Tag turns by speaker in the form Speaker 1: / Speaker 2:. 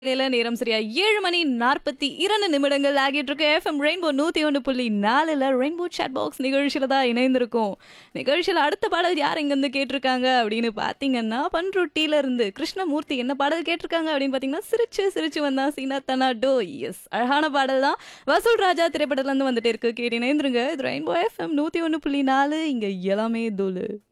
Speaker 1: இடையில நேரம் சரியா 7:42 ஆகிட்டு இருக்கு. FM rainbow 101.4ல rainbow chat box நிகழ்ச்சியில தான் இணைந்திருக்கோம். நிகழ்ச்சியில அடுத்த பாடல் யார் இங்க இருந்து கேட்டிருக்காங்க அப்படின்னு பாத்தீங்கன்னா, பண்ருட்டியில இருந்து கிருஷ்ணமூர்த்தி என்ன பாடல் கேட்டிருக்காங்க அப்படின்னு பாத்தீங்கன்னா, சிரிச்சு சிரிச்சு வந்தா சீனா தனா டோ. எஸ், அழகான பாடல் தான். வசூல் ராஜா திரைப்படத்துல இருந்து வந்துட்டு இருக்கு. கேட்டு இணைந்துருங்க. இது ரெயின்போ எஃப்எம் 101.4, இங்க எல்லாமே தோலு.